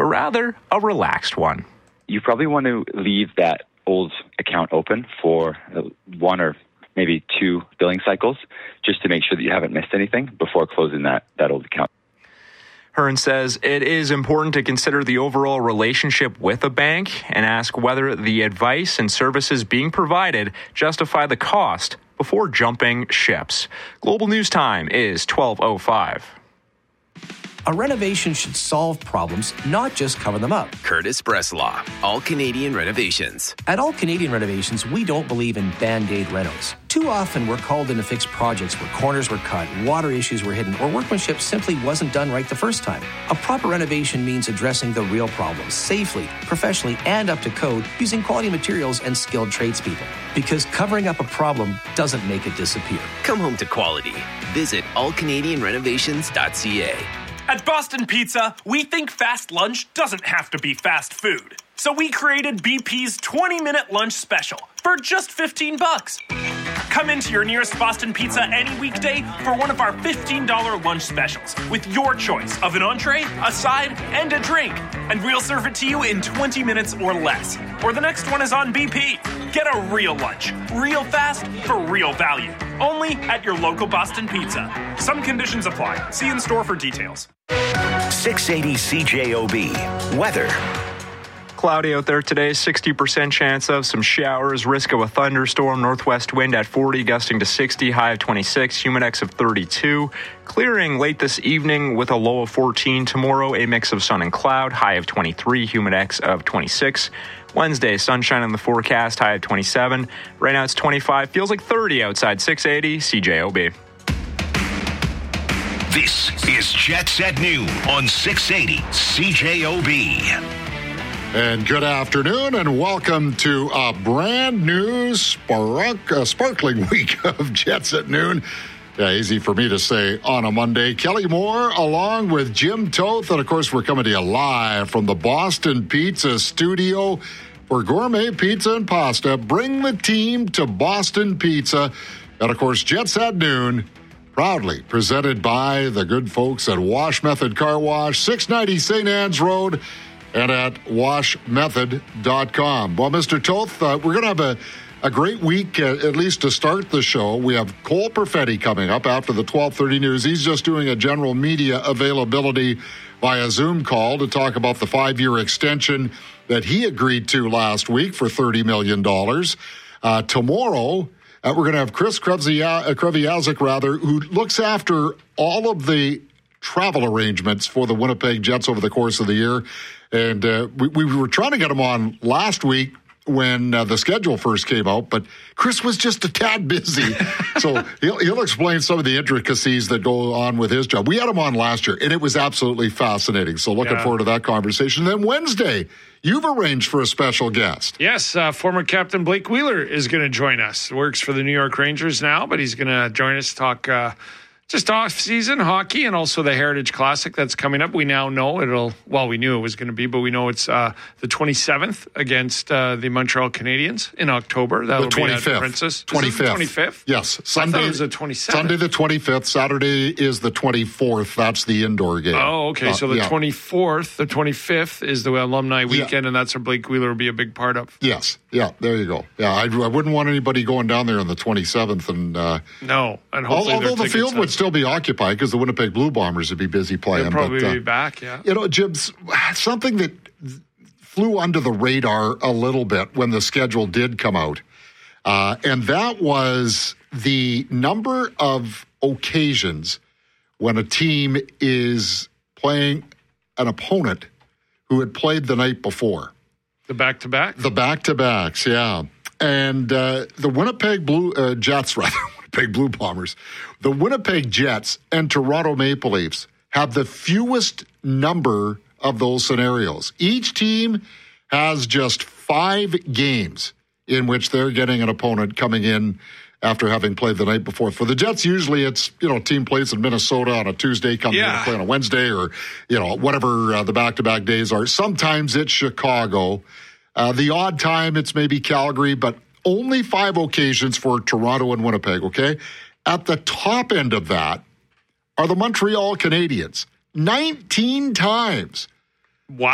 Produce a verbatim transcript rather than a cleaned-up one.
but rather a relaxed one. You probably want to leave that old account open for one or maybe two billing cycles just to make sure that you haven't missed anything before closing that, that old account. Hearn says it is important to consider the overall relationship with a bank and ask whether the advice and services being provided justify the cost before jumping ships. Global News Time is twelve oh five. A renovation should solve problems, not just cover them up. Curtis Breslaw, All Canadian Renovations. At All Canadian Renovations, we don't believe in Band-Aid renos. Too often, we're called in to fix projects where corners were cut, water issues were hidden, or workmanship simply wasn't done right the first time. A proper renovation means addressing the real problems safely, professionally, and up to code using quality materials and skilled tradespeople. Because covering up a problem doesn't make it disappear. Come home to quality. Visit all canadian renovations dot c a. At Boston Pizza, we think fast lunch doesn't have to be fast food. So we created B P's twenty-minute lunch special for just fifteen bucks. Come into your nearest Boston Pizza any weekday for one of our fifteen dollars lunch specials with your choice of an entree, a side, and a drink. And we'll serve it to you in twenty minutes or less. Or the next one is on B P. Get a real lunch, real fast, for real value. Only at your local Boston Pizza. Some conditions apply. See in store for details. six eighty C J O B. Weather. Cloudy out there today, sixty percent chance of some showers, risk of a thunderstorm, northwest wind at forty, gusting to sixty, high of twenty-six, humidex of thirty-two. Clearing late this evening with a low of fourteen. Tomorrow, a mix of sun and cloud, high of twenty-three, humidex of twenty-six. Wednesday, sunshine in the forecast, high of twenty-seven. Right now it's twenty-five, feels like thirty outside. Six eighty C J O B. This is Jets at Noon on six eighty C J O B. And good afternoon, and welcome to a brand new spark, uh, sparkling week of Jets at Noon. Yeah, easy for me to say on a Monday. Kelly Moore along with Jim Toth. And, of course, we're coming to you live from the Boston Pizza studio for gourmet pizza and pasta. Bring the team to Boston Pizza. And, of course, Jets at Noon, proudly presented by the good folks at Wash Method Car Wash, six ninety Saint Anne's Road, and at wash method dot com. Well, Mister Toth, uh, we're going to have a, a great week, uh, at least to start the show. We have Cole Perfetti coming up after the twelve thirty news. He's just doing a general media availability via Zoom call to talk about the five-year extension that he agreed to last week for thirty million dollars. Uh, tomorrow, uh, we're going to have Chris Kreviazek, rather, who looks after all of the travel arrangements for the Winnipeg Jets over the course of the year. And uh, we, we were trying to get him on last week when uh, the schedule first came out, but Chris was just a tad busy. So he'll, he'll explain some of the intricacies that go on with his job. We had him on last year, and it was absolutely fascinating. So looking yeah. forward to that conversation. Then Wednesday, you've arranged for a special guest. Yes, uh, former captain Blake Wheeler is going to join us. Works for the New York Rangers now, but he's going to join us to talk uh, just off-season hockey and also the Heritage Classic that's coming up. We now know it'll, well, we knew it was going to be, but we know it's uh, the twenty-seventh against uh, the Montreal Canadiens in October. That'll the twenty-fifth. Be at Princess. twenty-fifth. twenty-fifth? Yes. Sunday, I thought it was the twenty-seventh. Sunday the twenty-fifth. Saturday is the twenty-fourth. That's the indoor game. Oh, okay. Uh, so the yeah. twenty-fourth, the twenty-fifth is the alumni weekend, yeah. and that's where Blake Wheeler will be a big part of. Yes. Yeah, there you go. Yeah, I, I wouldn't want anybody going down there on the twenty-seventh. And uh, No, and hopefully although the field have... would still be occupied because the Winnipeg Blue Bombers would be busy playing. They'll probably but, uh, be back, yeah. You know, Jibs, something that flew under the radar a little bit when the schedule did come out, uh, and that was the number of occasions when a team is playing an opponent who had played the night before. The back-to-back? The back-to-backs, yeah. And uh, the Winnipeg Blue uh, Jets, rather, Winnipeg Blue Bombers, the Winnipeg Jets and Toronto Maple Leafs have the fewest number of those scenarios. Each team has just five games in which they're getting an opponent coming in after having played the night before. For the Jets, usually it's, you know, team plays in Minnesota on a Tuesday, coming yeah. in to play on a Wednesday, or, you know, whatever uh, the back-to-back days are. Sometimes it's Chicago. Uh, the odd time it's maybe Calgary, but only five occasions for Toronto and Winnipeg, okay? At the top end of that are the Montreal Canadiens. nineteen times